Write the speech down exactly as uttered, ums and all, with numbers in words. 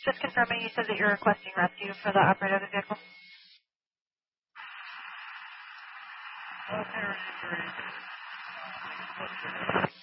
Just confirming, you said that you're requesting rescue for the operator of the vehicle. Uh,